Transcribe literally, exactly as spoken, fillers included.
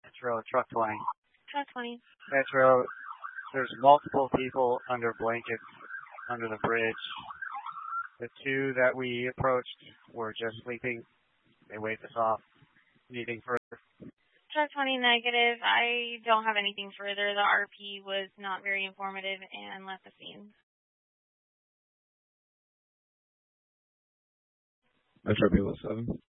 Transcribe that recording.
Metro, truck twenty. Truck twenty. Metro, there's multiple people under blankets under the bridge. The two that we approached were just sleeping. They waved us off. Anything further? Truck twenty negative. I don't have anything further. The R P was not very informative and left the scene. Metro P seven.